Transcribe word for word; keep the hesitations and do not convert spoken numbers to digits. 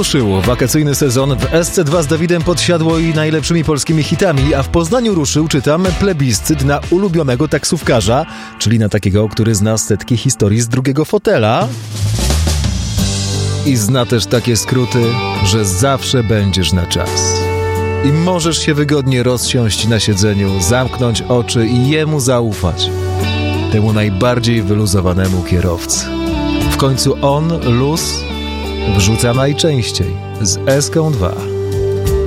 Ruszył wakacyjny sezon w S C dwa z Dawidem Podsiadło i najlepszymi polskimi hitami, a w Poznaniu ruszył, czytam, plebiscyt na ulubionego taksówkarza, czyli na takiego, który zna setki historii z drugiego fotela i zna też takie skróty, że zawsze będziesz na czas. I możesz się wygodnie rozsiąść na siedzeniu, zamknąć oczy i jemu zaufać. Temu najbardziej wyluzowanemu kierowcy. W końcu on luz wrzuca najczęściej z S K dwa.